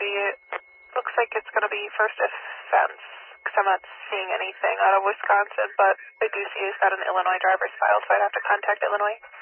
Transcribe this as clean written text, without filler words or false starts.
be, looks like it's going to be first offense, because I'm not seeing anything out of Wisconsin, but I do see he's got an Illinois driver's file, so I'd have to contact Illinois.